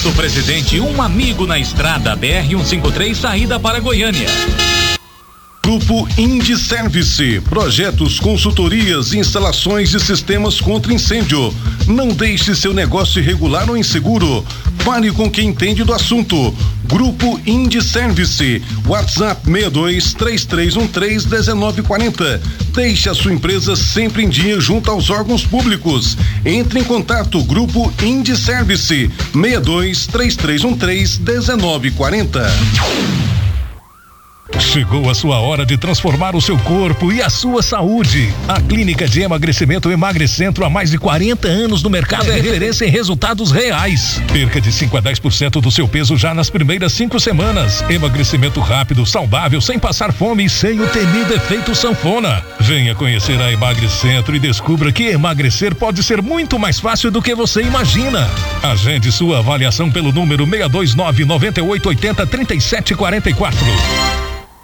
Posto Presidente, um amigo na estrada, BR-153, saída para Goiânia. Grupo Indy Service, projetos, consultorias, instalações de sistemas contra incêndio. Não deixe seu negócio irregular ou inseguro. Fale com quem entende do assunto. Grupo Indy Service, WhatsApp 6233131940. Deixe a sua empresa sempre em dia junto aos órgãos públicos. Entre em contato, Grupo Indy Service, 6233131940. Chegou a sua hora de transformar o seu corpo e a sua saúde. A Clínica de Emagrecimento Emagrecentro há mais de 40 anos no mercado é referência em resultados reais. Perca de 5 a 10% do seu peso já nas primeiras 5 semanas. Emagrecimento rápido, saudável, sem passar fome e sem o temido efeito sanfona. Venha conhecer a Emagrecentro e descubra que emagrecer pode ser muito mais fácil do que você imagina. Agende sua avaliação pelo número 629-9880-3744.